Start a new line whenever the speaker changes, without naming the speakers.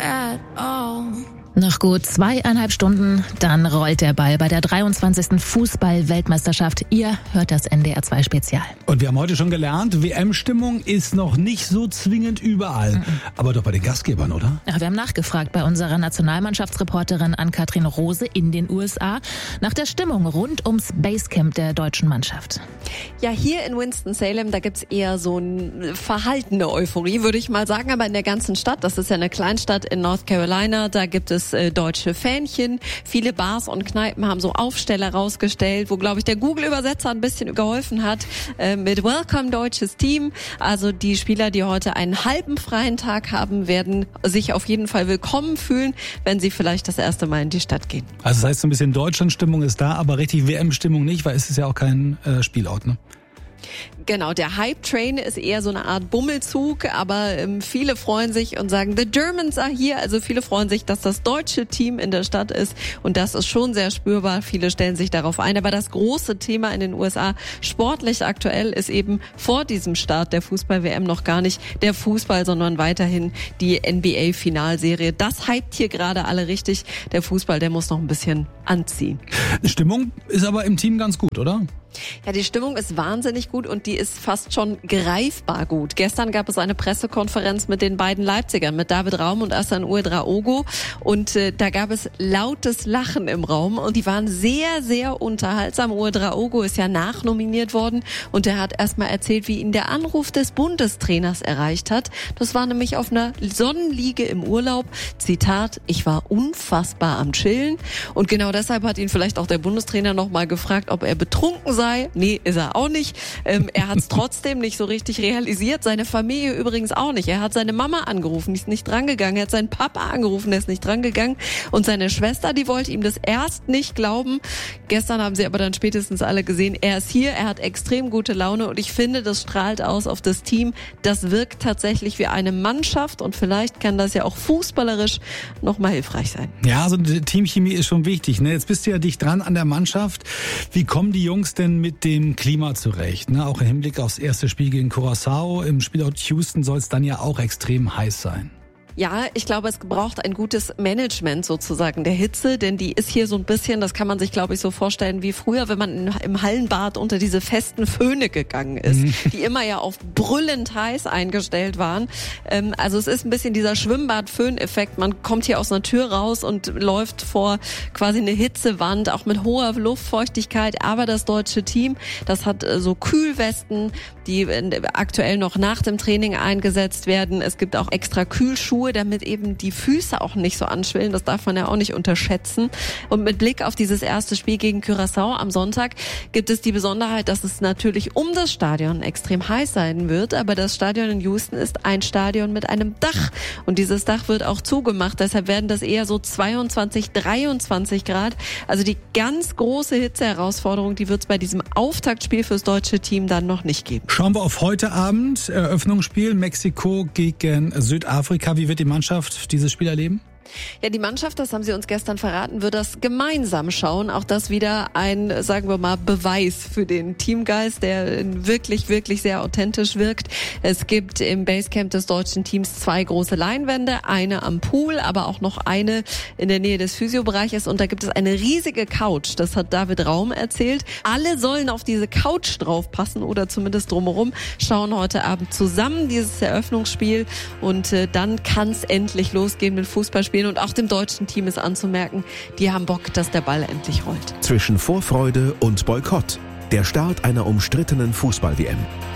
at all.
Noch gut 2,5 Stunden, dann rollt der Ball bei der 23. Fußball-Weltmeisterschaft. Ihr hört das NDR 2 Spezial.
Und wir haben heute schon gelernt, WM-Stimmung ist noch nicht so zwingend überall. Aber doch bei den Gastgebern, oder?
Ja, wir haben nachgefragt bei unserer Nationalmannschaftsreporterin Ann-Kathrin Rose in den USA nach der Stimmung rund ums Basecamp der deutschen Mannschaft.
Ja, hier in Winston-Salem, da gibt's eher so eine verhaltene Euphorie, würde ich mal sagen. Aber in der ganzen Stadt, das ist ja eine Kleinstadt in North Carolina, da gibt es deutsche Fähnchen. Viele Bars und Kneipen haben so Aufsteller rausgestellt, wo, glaube ich, der Google-Übersetzer ein bisschen geholfen hat, mit Welcome deutsches Team. Also die Spieler, die heute einen halben freien Tag haben, werden sich auf jeden Fall willkommen fühlen, wenn sie vielleicht das erste Mal in die Stadt gehen.
Also das heißt, so ein bisschen Deutschland-Stimmung ist da, aber richtig WM-Stimmung nicht, weil es ist ja auch kein Spielort, ne?
Genau, der Hype-Train ist eher so eine Art Bummelzug, aber viele freuen sich und sagen, the Germans are here. Also viele freuen sich, dass das deutsche Team in der Stadt ist und das ist schon sehr spürbar. Viele stellen sich darauf ein, aber das große Thema in den USA sportlich aktuell ist eben vor diesem Start der Fußball-WM noch gar nicht der Fußball, sondern weiterhin die NBA-Finalserie. Das hypt hier gerade alle richtig. Der Fußball, der muss noch ein bisschen anziehen.
Stimmung ist aber im Team ganz gut, oder?
Ja, die Stimmung ist wahnsinnig gut und die ist fast schon greifbar gut. Gestern gab es eine Pressekonferenz mit den beiden Leipzigern, mit David Raum und Hassan Ouedraogo. Und da gab es lautes Lachen im Raum und die waren sehr, sehr unterhaltsam. Ouedraogo ist ja nachnominiert worden und er hat erstmal erzählt, wie ihn der Anruf des Bundestrainers erreicht hat. Das war nämlich auf einer Sonnenliege im Urlaub. Zitat, ich war unfassbar am Chillen. Und genau deshalb hat ihn vielleicht auch der Bundestrainer nochmal gefragt, ob er betrunken sei. Nee, ist er auch nicht. Er hat es trotzdem nicht so richtig realisiert. Seine Familie übrigens auch nicht. Er hat seine Mama angerufen, die ist nicht drangegangen. Er hat seinen Papa angerufen, der ist nicht drangegangen. Und seine Schwester, die wollte ihm das erst nicht glauben. Gestern haben sie aber dann spätestens alle gesehen, er ist hier, er hat extrem gute Laune und ich finde, das strahlt aus auf das Team. Das wirkt tatsächlich wie eine Mannschaft und vielleicht kann das ja auch fußballerisch nochmal hilfreich sein.
Ja, also die Teamchemie ist schon wichtig, ne? Jetzt bist du ja dicht dran an der Mannschaft. Wie kommen die Jungs denn mit dem Klima zurecht? Ne? Auch im Hinblick aufs erste Spiel gegen Curaçao. Im Spielort Houston soll es dann ja auch extrem heiß sein.
Ja, ich glaube, es braucht ein gutes Management sozusagen der Hitze, denn die ist hier so ein bisschen, das kann man sich, glaube ich, so vorstellen wie früher, wenn man im Hallenbad unter diese festen Föhne gegangen ist, die immer ja auf brüllend heiß eingestellt waren. Also es ist ein bisschen dieser Schwimmbad-Föhn-Effekt. Man kommt hier aus einer Tür raus und läuft vor quasi eine Hitzewand, auch mit hoher Luftfeuchtigkeit. Aber das deutsche Team, das hat so Kühlwesten, die aktuell noch nach dem Training eingesetzt werden. Es gibt auch extra Kühlschuhe, damit eben die Füße auch nicht so anschwillen. Das darf man ja auch nicht unterschätzen. Und mit Blick auf dieses erste Spiel gegen Curaçao am Sonntag gibt es die Besonderheit, dass es natürlich um das Stadion extrem heiß sein wird. Aber das Stadion in Houston ist ein Stadion mit einem Dach. Und dieses Dach wird auch zugemacht. Deshalb werden das eher so 22, 23 Grad. Also die ganz große Hitzeherausforderung, die wird es bei diesem Auftaktspiel fürs deutsche Team dann noch nicht geben.
Schauen wir auf heute Abend. Eröffnungsspiel Mexiko gegen Südafrika. Wie wird die Mannschaft dieses Spiel erleben?
Ja, die Mannschaft, das haben sie uns gestern verraten, wird das gemeinsam schauen. Auch das wieder ein, sagen wir mal, Beweis für den Teamgeist, der wirklich, wirklich sehr authentisch wirkt. Es gibt im Basecamp des deutschen Teams 2 große Leinwände, eine am Pool, aber auch noch eine in der Nähe des Physiobereiches. Und da gibt es eine riesige Couch, das hat David Raum erzählt. Alle sollen auf diese Couch draufpassen oder zumindest drumherum, schauen heute Abend zusammen dieses Eröffnungsspiel. Und dann kann es endlich losgehen mit Fußballspielen. Und auch dem deutschen Team ist anzumerken, die haben Bock, dass der Ball endlich rollt.
Zwischen Vorfreude und Boykott. Der Start einer umstrittenen Fußball-WM.